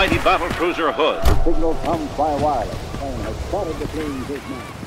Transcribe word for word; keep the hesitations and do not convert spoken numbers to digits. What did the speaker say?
mighty battle cruiser Hood. The signal comes by wireless. The plane has spotted the fleeing big man.